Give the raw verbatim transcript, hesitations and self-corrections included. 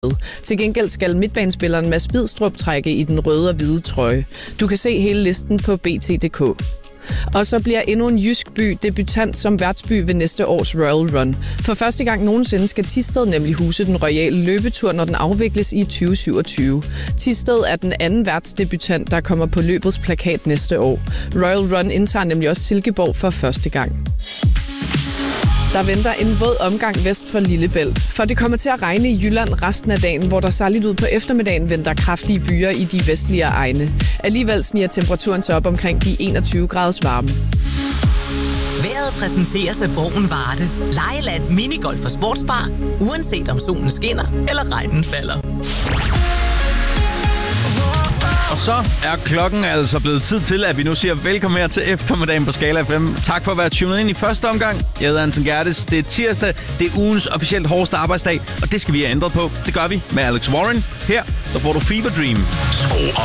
Til gengæld skal midtbanespilleren Mads Bidstrup trække i den røde og hvide trøje. Du kan se hele listen på b t punktum d k. Og så bliver endnu en jysk by debutant som værtsby ved næste års Royal Run. For første gang nogensinde skal Thisted nemlig huse den royale løbetur, når den afvikles i tyve syvogtyve. Thisted er den anden værtsdebutant, der kommer på løbets plakat næste år. Royal Run indtager nemlig også Silkeborg for første gang. Der venter en våd omgang vest for Lillebælt, for det kommer til at regne i Jylland resten af dagen, hvor der særligt ud på eftermiddagen venter kraftige byger i de vestlige egne. Alligevel sniger temperaturen sig op omkring de enogtyve graders varme. Vejret præsenteres af Borgen Varde. Lejeland, minigolf og sportsbar, uanset om solen skinner eller regnen falder. Og så er klokken altså blevet tid til, at vi nu siger velkommen her til eftermiddagen på Skala F M. Tak for at være tunet ind i første omgang. Jeg hedder Anton Gerdes. Det er tirsdag. Det er ugens officielt hårdeste arbejdsdag, og det skal vi have ændret på. Det gør vi med Alex Warren. Her der får du Fever Dream.